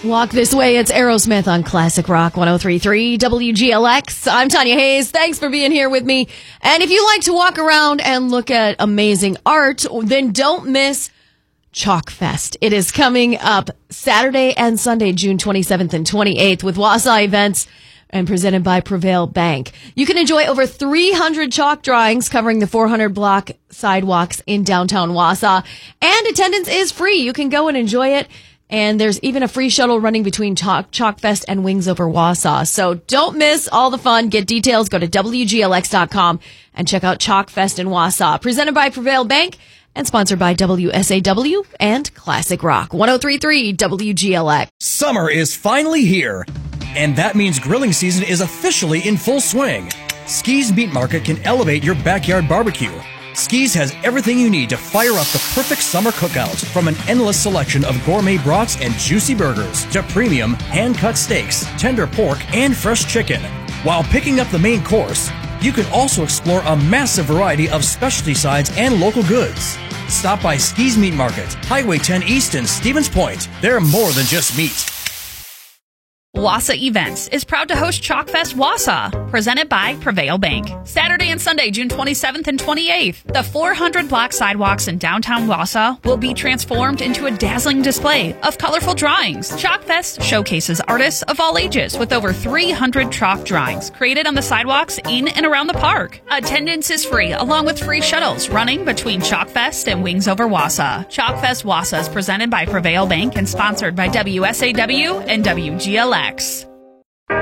Walk This Way. It's Aerosmith on Classic Rock 103.3 WGLX. I'm Tanya Hayes. Thanks for being here with me. And if you like to walk around and look at amazing art, then don't miss Chalk Fest. It is coming up Saturday and Sunday, June 27th and 28th with Wausau Events and presented by Prevail Bank. You can enjoy over 300 chalk drawings covering the 400 block sidewalks in downtown Wausau. And attendance is free. You can go and enjoy it. And there's even a free shuttle running between Chalk Fest and Wings Over Wausau. So don't miss all the fun. Get details. Go to WGLX.com and check out Chalk Fest in Wausau. Presented by Prevail Bank and sponsored by WSAW and Classic Rock 103.3 WGLX. Summer is finally here, and that means grilling season is officially in full swing. Ski's Meat Market can elevate your backyard barbecue. Ski's has everything you need to fire up the perfect summer cookout, from an endless selection of gourmet brats and juicy burgers to premium hand-cut steaks, tender pork, and fresh chicken. While picking up the main course, you can also explore a massive variety of specialty sides and local goods. Stop by Ski's Meat Market, Highway 10 East in Stevens Point. They're more than just meat. Wausau Events is proud to host Chalk Fest Wausau, presented by Prevail Bank. Saturday and Sunday, June 27th and 28th, the 400 block sidewalks in downtown Wausau will be transformed into a dazzling display of colorful drawings. Chalk Fest showcases artists of all ages with over 300 chalk drawings created on the sidewalks in and around the park. Attendance is free, along with free shuttles running between Chalk Fest and Wings Over Wausau. Chalk Fest Wausau is presented by Prevail Bank and sponsored by WSAW and WGLX.